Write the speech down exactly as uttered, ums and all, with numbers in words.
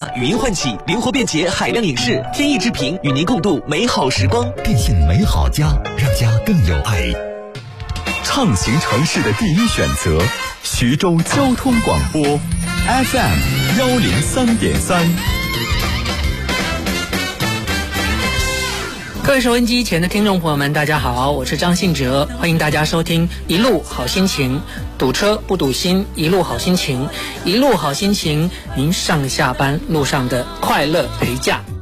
语音唤起，灵活便捷，海量影视，天翼之屏与您共度美好时光。 电信美好家，让家更有爱。畅行城市的第一选择，徐州交通广播 F M 幺零三点三。 各位收音机前的听众朋友们，大家好，我是张信哲，欢迎大家收听一路好心情，堵车不堵心，一路好心情，一路好心情，您上下班路上的快乐陪驾。